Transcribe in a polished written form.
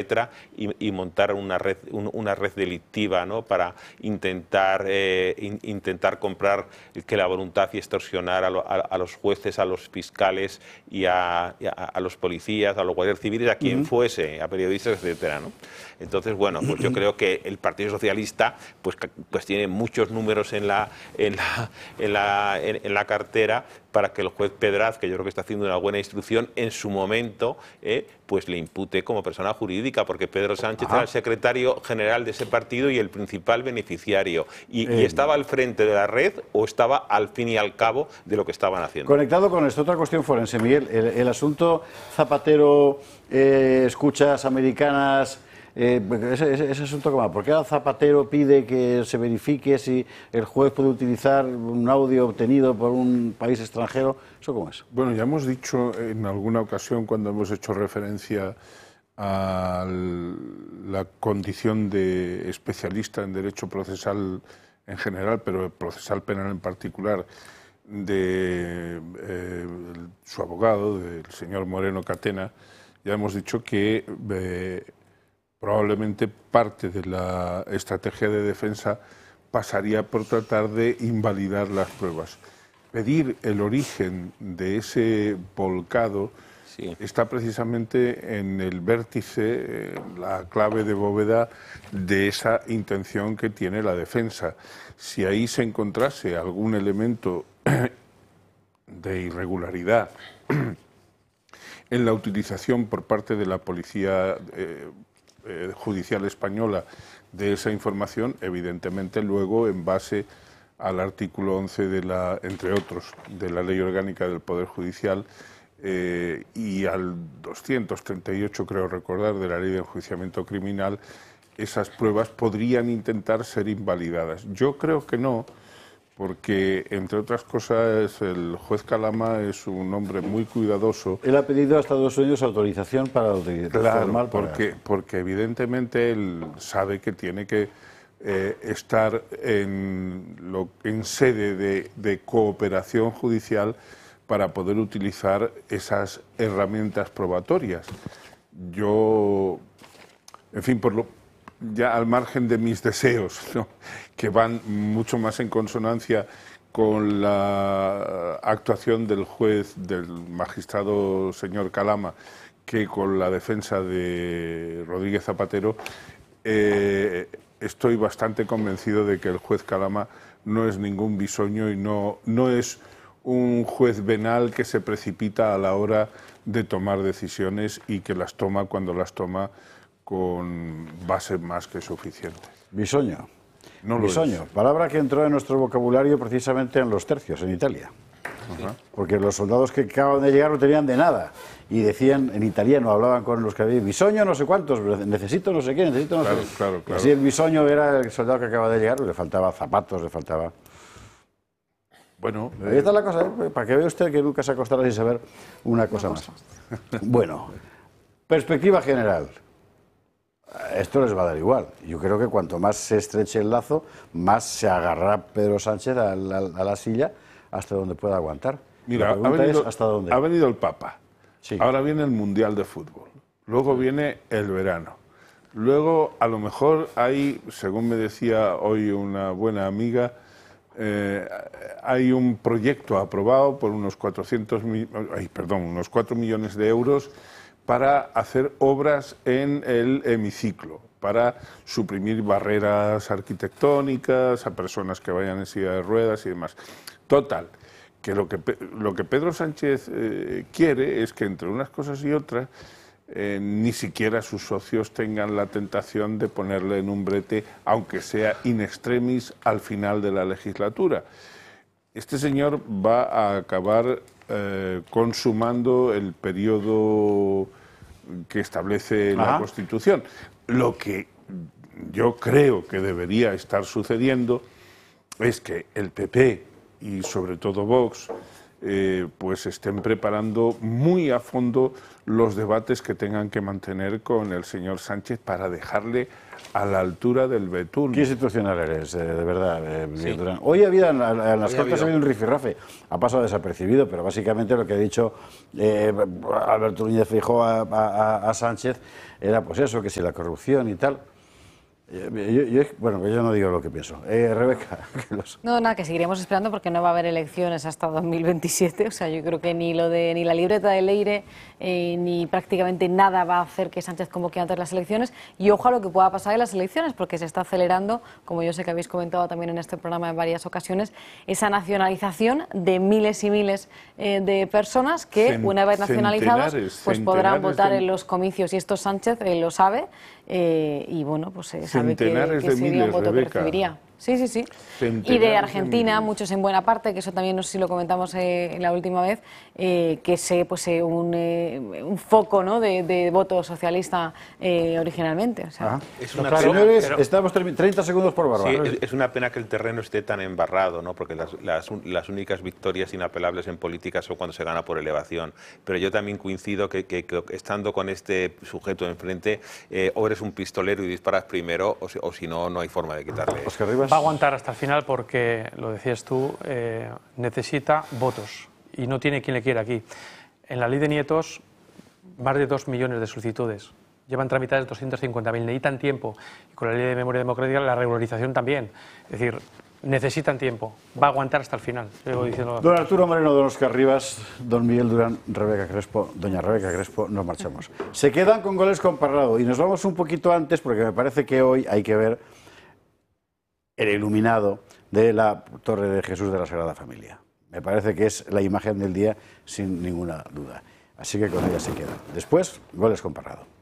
etcétera, y montar una red delictiva, ¿no?, para intentar comprar que la voluntad y extorsionar a los jueces, a los fiscales y a los policías, a los guardias civiles, a quien fuese, a periodistas, etcétera, ¿no? Entonces, bueno, pues yo creo que el Partido Socialista pues tiene muchos números en la cartera para que el juez Pedraz, que yo creo que está haciendo una buena instrucción, en su momento pues le impute como persona jurídica, porque Pedro Sánchez era el secretario general de ese partido y el principal beneficiario. Y estaba al frente de la red o estaba al fin y al cabo de lo que estaban haciendo. Conectado con esto, otra cuestión forense, Miguel. El asunto Zapatero, escuchas americanas... ese asunto, ¿cómo? ¿Por qué Zapatero pide que se verifique si el juez puede utilizar un audio obtenido por un país extranjero? ¿Eso cómo es? Bueno, ya hemos dicho en alguna ocasión, cuando hemos hecho referencia a la condición de especialista en derecho procesal en general, pero procesal penal en particular, de su abogado, del señor Moreno Catena, ya hemos dicho que probablemente parte de la estrategia de defensa pasaría por tratar de invalidar las pruebas. Pedir el origen de ese volcado está precisamente en el vértice, la clave de bóveda de esa intención que tiene la defensa. Si ahí se encontrase algún elemento de irregularidad en la utilización por parte de la policía judicial española de esa información, evidentemente luego, en base al artículo 11 entre otros, de la Ley Orgánica del Poder Judicial y al 238, creo recordar, de la Ley de Enjuiciamiento Criminal, esas pruebas podrían intentar ser invalidadas. Yo creo que no, porque, entre otras cosas, el juez Calama es un hombre muy cuidadoso. Él ha pedido a Estados Unidos autorización para utilizar formal, porque evidentemente él sabe que tiene que estar en sede de cooperación judicial para poder utilizar esas herramientas probatorias. Yo, en fin, ya al margen de mis deseos, ¿no?, que van mucho más en consonancia con la actuación del juez, del magistrado señor Calama, que con la defensa de Rodríguez Zapatero, estoy bastante convencido de que el juez Calama no es ningún bisoño y no es un juez venal que se precipita a la hora de tomar decisiones y que las toma cuando las toma con base más que suficiente. Bisoño. No lo bisoño, palabra que entró en nuestro vocabulario precisamente en los tercios, en Italia. Porque los soldados que acaban de llegar no tenían de nada. Y decían, en italiano, hablaban con los que habían, bisoño no sé cuántos, necesito no sé qué, necesito no sé qué. Claro. Así el bisoño era el soldado que acaba de llegar, le faltaba zapatos, le faltaba... Bueno... Ahí está la cosa, para que vea usted que nunca se acostará sin saber una cosa más. Bueno, perspectiva general. Esto les va a dar igual. Yo creo que cuanto más se estreche el lazo, más se agarrará Pedro Sánchez a la silla hasta donde pueda aguantar. Mira, ¿hasta dónde? Ha venido el Papa. Sí. Ahora viene el Mundial de Fútbol. Luego viene el verano. Luego, a lo mejor hay, según me decía hoy una buena amiga, hay un proyecto aprobado por unos 4 millones de euros para hacer obras en el hemiciclo, para suprimir barreras arquitectónicas a personas que vayan en silla de ruedas y demás. Total, que lo que Pedro Sánchez quiere es que, entre unas cosas y otras, ni siquiera sus socios tengan la tentación de ponerle en un brete, aunque sea in extremis, al final de la legislatura. Este señor va a acabar consumando el periodo que establece la Constitución. Lo que yo creo que debería estar sucediendo es que el PP y sobre todo Vox pues estén preparando muy a fondo los debates que tengan que mantener con el señor Sánchez para dejarle a la altura del betún. ¿Qué institucional eres, de verdad, Miguel Durán? Hoy había en las Cortes ha habido un rifirrafe, ha pasado desapercibido, pero básicamente lo que ha dicho Alberto Núñez Feijóo a Sánchez era pues eso, que si la corrupción y tal. Bueno, yo no digo lo que pienso. Rebeca. No, nada, que seguiremos esperando porque no va a haber elecciones hasta 2027. O sea, yo creo que ni la libreta de Leire ni prácticamente nada va a hacer que Sánchez convoque antes las elecciones. Y ojo a lo que pueda pasar en las elecciones, porque se está acelerando, como yo sé que habéis comentado también en este programa en varias ocasiones, esa nacionalización de miles y miles de personas que, una vez nacionalizados, pues podrán votar en los comicios. Y esto Sánchez lo sabe. Y bueno, pues sabe que sería un voto que recibiría. Sí. Y de Argentina, muchos en buena parte, que eso también no sé si lo comentamos la última vez, que un foco, ¿no?, de voto socialista originalmente. O sea. Es una señores, estamos 30 segundos por barba. Sí, es una pena que el terreno esté tan embarrado, ¿no?, porque las únicas victorias inapelables en política son cuando se gana por elevación. Pero yo también coincido que estando con este sujeto enfrente, o eres un pistolero y disparas primero, o si no, no hay forma de quitarle. Oscar Rivas. Va a aguantar hasta el final porque, lo decías tú, necesita votos y no tiene quien le quiera aquí. En la ley de nietos, más de 2 millones de solicitudes. Llevan tramitadas 250.000, necesitan tiempo. Y con la ley de memoria democrática, la regularización también. Es decir, necesitan tiempo. Va a aguantar hasta el final. Don Arturo Moreno, don Oscar Rivas, don Miguel Durán, Rebeca Crespo, doña Rebeca Crespo, nos marchamos. Se quedan con Goles con Parrado y nos vamos un poquito antes porque me parece que hoy hay que ver el iluminado de la Torre de Jesús de la Sagrada Familia. Me parece que es la imagen del día sin ninguna duda. Así que con ella se queda. Después, Goles con Parrado.